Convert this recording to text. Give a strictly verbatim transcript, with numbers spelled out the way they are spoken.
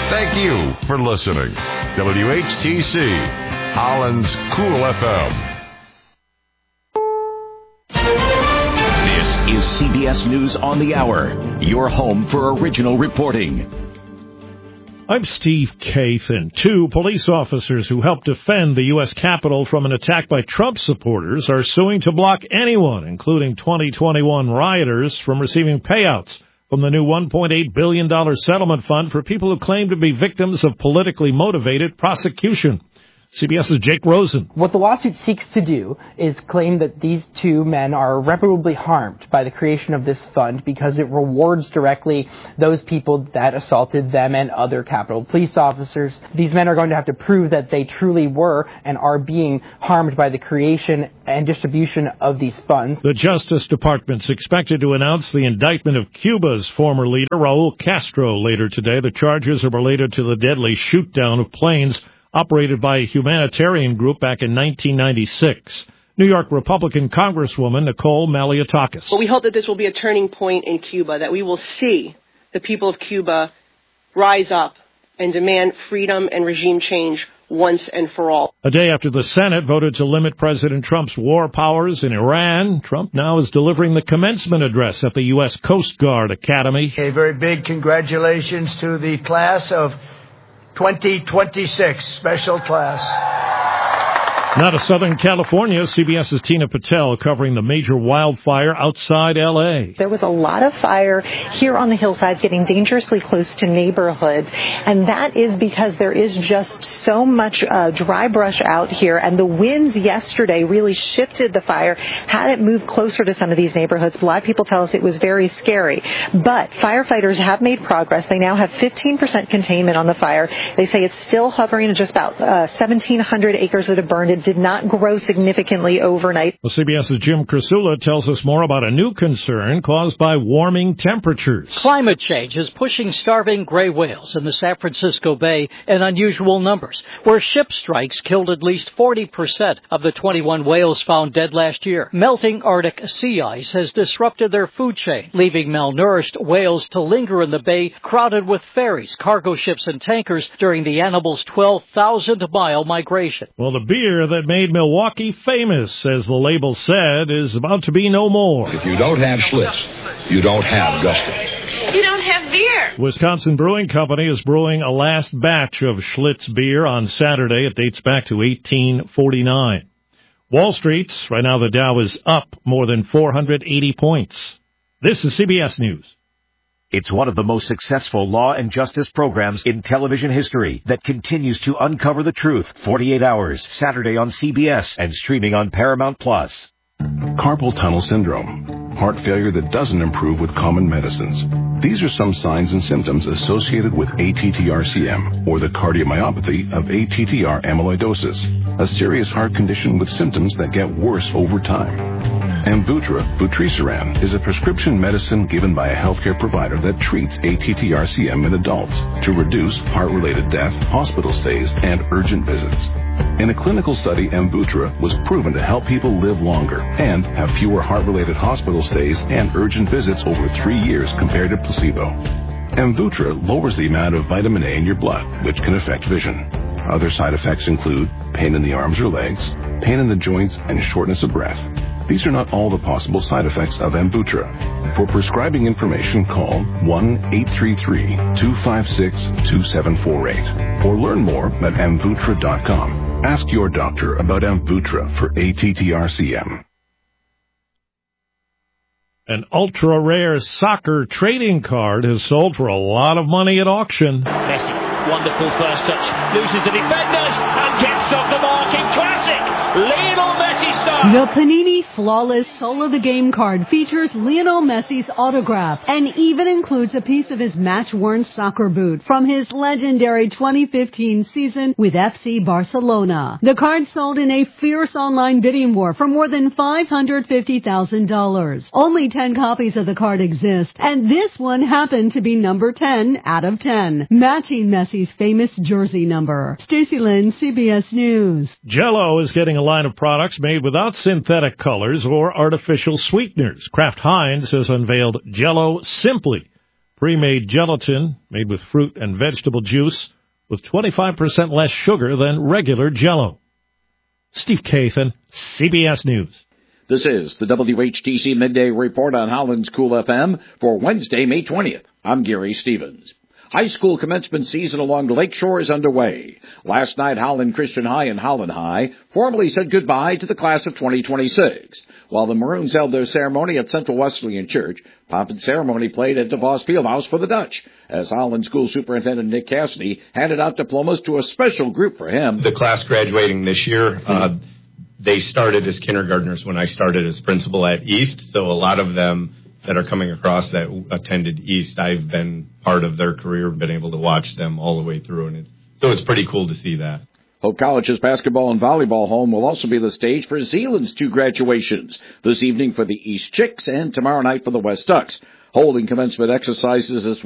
Thank you for listening. W H T C, Holland's Cool F M. This is C B S News on the Hour, your home for original reporting. I'm Steve Kathan. Two police officers who helped defend the U S Capitol from an attack by Trump supporters are suing to block anyone, including twenty twenty-one rioters, from receiving payouts from the new one point eight billion dollars settlement fund for people who claim to be victims of politically motivated prosecution. CBS's Jake Rosen. What the lawsuit seeks to do is claim that these two men are irreparably harmed by the creation of this fund because it rewards directly those people that assaulted them and other Capitol police officers. These men are going to have to prove that they truly were and are being harmed by the creation and distribution of these funds. The Justice Department's expected to announce the indictment of Cuba's former leader, Raul Castro, later today. The charges are related to the deadly shoot-down of planes operated by a humanitarian group back in nineteen ninety-six. New York Republican Congresswoman Nicole Maliotakis. Well, we hope that this will be a turning point in Cuba, that we will see the people of Cuba rise up and demand freedom and regime change once and for all. A day after the Senate voted to limit President Trump's war powers in Iran, Trump now is delivering the commencement address at the U S Coast Guard Academy. A very big congratulations to the class of twenty twenty-six, special class. Now to Southern California, CBS's Tina Patel covering the major wildfire outside L A. There was a lot of fire here on the hillsides getting dangerously close to neighborhoods, and that is because there is just so much uh, dry brush out here, and the winds yesterday really shifted the fire, had it move closer to some of these neighborhoods. A lot of people tell us it was very scary, but firefighters have made progress. They now have fifteen percent containment on the fire. They say it's still hovering at just about uh, seventeen hundred acres that have burned. It did not grow significantly overnight. Well, CBS's Jim Krasula tells us more about a new concern caused by warming temperatures. Climate change is pushing starving gray whales in the San Francisco Bay in unusual numbers, where ship strikes killed at least forty percent of the twenty-one whales found dead last year. Melting Arctic sea ice has disrupted their food chain, leaving malnourished whales to linger in the bay, crowded with ferries, cargo ships, and tankers during the animal's twelve thousand mile migration. Well, the beer that made Milwaukee famous, as the label said, is about to be no more. If you don't have Schlitz, you don't have gusto. You don't have beer. Wisconsin Brewing Company is brewing a last batch of Schlitz beer on Saturday. It dates back to eighteen forty-nine. Wall Street, right now the Dow is up more than four hundred eighty points. This is C B S News. It's one of the most successful law and justice programs in television history that continues to uncover the truth. forty-eight hours, Saturday on C B S and streaming on Paramount Plus. Carpal tunnel syndrome, heart failure that doesn't improve with common medicines. These are some signs and symptoms associated with A T T R C M, or the cardiomyopathy of A T T R amyloidosis, a serious heart condition with symptoms that get worse over time. Amvuttra, vutrisiran, is a prescription medicine given by a healthcare provider that treats A T T R C M in adults to reduce heart-related death, hospital stays, and urgent visits. In a clinical study, Amvuttra was proven to help people live longer and have fewer heart-related hospital stays and urgent visits over three years compared to placebo. Amvuttra lowers the amount of vitamin A in your blood, which can affect vision. Other side effects include pain in the arms or legs, pain in the joints, and shortness of breath. These are not all the possible side effects of Amvuttra. For prescribing information, call one eight three three, two five six, two seven four eight or learn more at amvuttra dot com. Ask your doctor about Amvuttra for A T T R C M. An ultra-rare soccer trading card has sold for a lot of money at auction. Messi, wonderful first touch, loses the defenders and gets off the mark in classic Lionel Messi style. The Panini Flawless Soul of the Game card features Lionel Messi's autograph and even includes a piece of his match-worn soccer boot from his legendary twenty fifteen season with F C Barcelona. The card sold in a fierce online bidding war for more than five hundred fifty thousand dollars. Only ten copies of the card exist, and this one happened to be number ten out of ten, matching Messi's famous jersey number. Stacey Lynn, C B S News. Jell-O is getting a line of products made without synthetic colors or artificial sweeteners. Kraft Heinz has unveiled Jell-O Simply, pre-made gelatin made with fruit and vegetable juice with twenty-five percent less sugar than regular Jell-O. Steve Kathan, C B S News. This is the W H T C Midday Report on Holland's Cool F M for Wednesday, May twentieth. I'm Gary Stevens. High school commencement season along the Lakeshore is underway. Last night, Holland Christian High and Holland High formally said goodbye to the class of twenty twenty-six. While the Maroons held their ceremony at Central Wesleyan Church, pomp and ceremony played at DeVos Fieldhouse for the Dutch, as Holland School Superintendent Nick Cassidy handed out diplomas to a special group for him. The class graduating this year, uh, they started as kindergartners when I started as principal at East, so a lot of them that are coming across that attended East, I've been part of their career, been able to watch them all the way through, and it's, so it's pretty cool to see that. Hope College's basketball and volleyball home will also be the stage for Zeeland's two graduations, this evening for the East Chicks and tomorrow night for the West Ducks, holding commencement exercises as